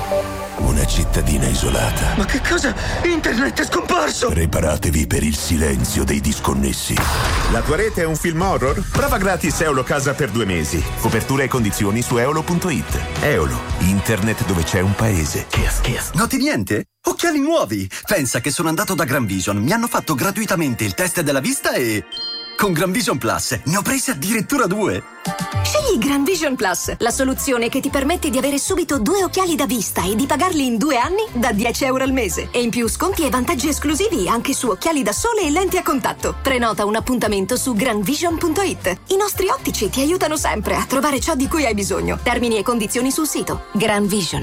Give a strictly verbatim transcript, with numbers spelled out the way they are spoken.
Una cittadina isolata. Ma che cosa? Internet è scomparso! Preparatevi per il silenzio dei disconnessi. La tua rete è un film horror? Prova gratis Eolo Casa per due mesi. Copertura e condizioni su eolo punto it. Eolo, internet dove c'è un paese. Kiss, kiss. Noti niente? Occhiali nuovi! Pensa che sono andato da Gran Vision, mi hanno fatto gratuitamente il test della vista e... con Gran Vision Plus ne ho presi addirittura due. Scegli Gran Vision Plus, la soluzione che ti permette di avere subito due occhiali da vista e di pagarli in due anni da dieci euro al mese. E in più sconti e vantaggi esclusivi anche su occhiali da sole e lenti a contatto. Prenota un appuntamento su gran vision punto it. I nostri ottici ti aiutano sempre a trovare ciò di cui hai bisogno. Termini e condizioni sul sito. Gran Vision.